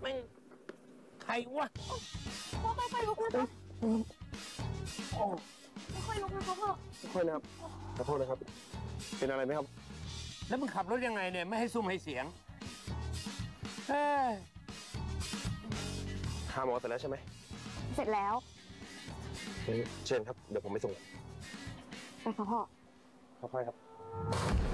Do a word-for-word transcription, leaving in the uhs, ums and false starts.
ม่งใครวะพ่อค่อยๆลุกนะครับค่อยๆลุกนะครับพ่อค่อยนะครับขอโทษนะครับเป็นอะไรไหมครับแล้วมึงขับรถยังไงเนี่ยไม่ให้ซุ่มให้เสียงเฮ้ยหาหมอเสร็จแล้วใช่ไหมเสร็จแล้วเชิญครับเดี๋ยวผมไปส่งไปค่ะพ่อค่อยๆครับ